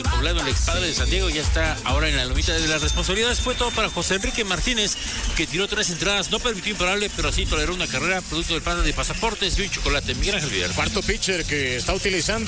Poblano, el expadre de San Diego, ya está ahora en la lomita de las responsabilidades. Fue todo para José Enrique Martínez, que tiró 3 entradas, no permitió imparable, pero sí toleró una carrera producto del plan de pasaportes y un chocolate. Miguel Ángel Villar. Cuarto pitcher que está utilizando